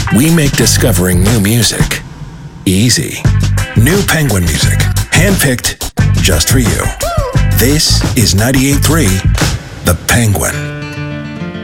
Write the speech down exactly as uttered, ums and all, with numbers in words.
We make discovering new music easy. New Penguin music, handpicked just for you. This is ninety-eight point three The Penguin.